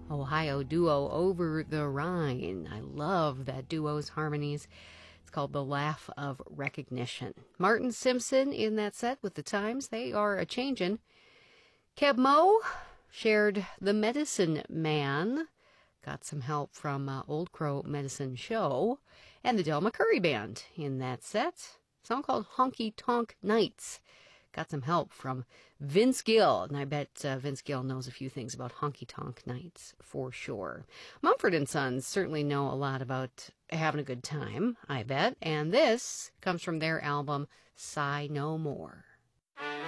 Ohio duo Over the Rhine. I love that duo's harmonies. It's called The Laugh of Recognition. Martin Simpson in that set with The Times. They are a changin'. Keb Mo shared The Medicine Man. Got some help from Old Crow Medicine Show. And the Del McCurry Band in that set. A song called Honky Tonk Nights. Got some help from Vince Gill, and I bet Vince Gill knows a few things about Honky Tonk Nights for sure. Mumford & Sons certainly know a lot about having a good time, I bet, and this comes from their album, Sigh No More.